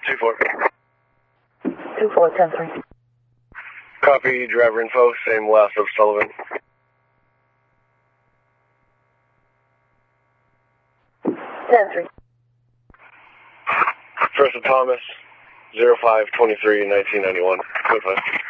2-4. 2-4, 10-3. Copy, driver info, same last of Sullivan. 10-3. First of Thomas, 05-23-1991. Code 5.